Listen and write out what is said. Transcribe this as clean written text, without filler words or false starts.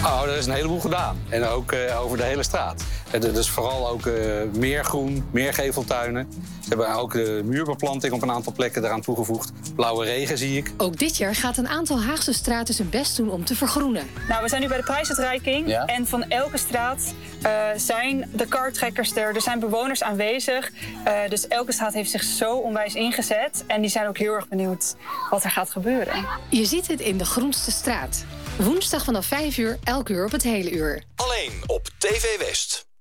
Oh, er is een heleboel gedaan. En ook over de hele straat. Dus vooral ook meer groen, meer geveltuinen. Ze hebben ook de muurbeplanting op een aantal plekken eraan toegevoegd. Blauwe regen zie ik. Ook dit jaar gaat een aantal Haagse straten zijn best doen om te vergroenen. Nou, we zijn nu bij de prijsuitreiking. Ja? En van elke straat zijn de kartrekkers er zijn bewoners aanwezig. Dus elke straat heeft zich zo onwijs ingezet. En die zijn ook heel erg benieuwd wat er gaat gebeuren. Je ziet het in de Groenste Straat. Woensdag vanaf 5 uur, elk uur op het hele uur. Alleen op TV West.